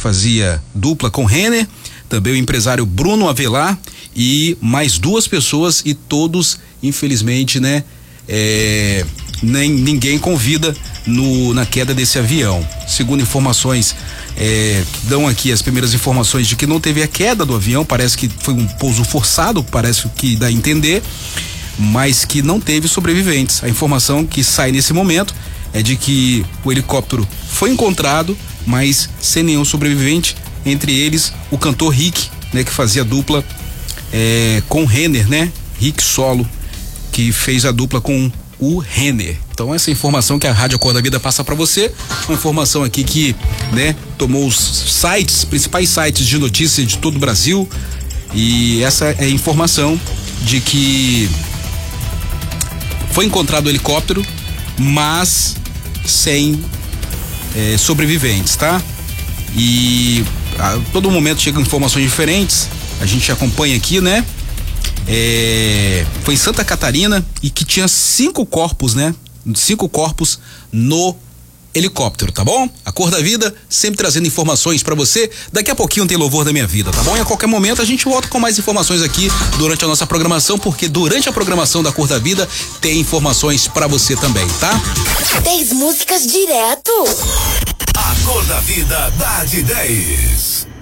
fazia dupla com Renner, também o empresário Bruno Avelar e mais 2 pessoas, e todos, infelizmente, né, ninguém com vida na queda desse avião. Segundo informações, dão aqui as primeiras informações de que não teve a queda do avião, parece que foi um pouso forçado, parece que dá a entender, mas que não teve sobreviventes. A informação que sai nesse momento é de que o helicóptero foi encontrado, mas sem nenhum sobrevivente, entre eles o cantor Rick, né, que fazia dupla com Renner, né? Rick Solo, que fez a dupla com o Renner. Então essa informação que a Rádio Acorda Vida passa para você, uma informação aqui que, né, tomou os principais sites de notícias de todo o Brasil, e essa é a informação de que foi encontrado o helicóptero, mas sem sobreviventes, tá? E a todo momento chegam informações diferentes, a gente acompanha aqui, né? Foi em Santa Catarina, e que tinha 5 corpos, né? 5 corpos no helicóptero, tá bom? A Cor da Vida sempre trazendo informações pra você. Daqui a pouquinho tem Louvor da Minha Vida, tá bom? E a qualquer momento a gente volta com mais informações aqui durante a nossa programação, porque durante a programação da Cor da Vida tem informações pra você também, tá? 10 músicas direto. A Cor da Vida dá de 10.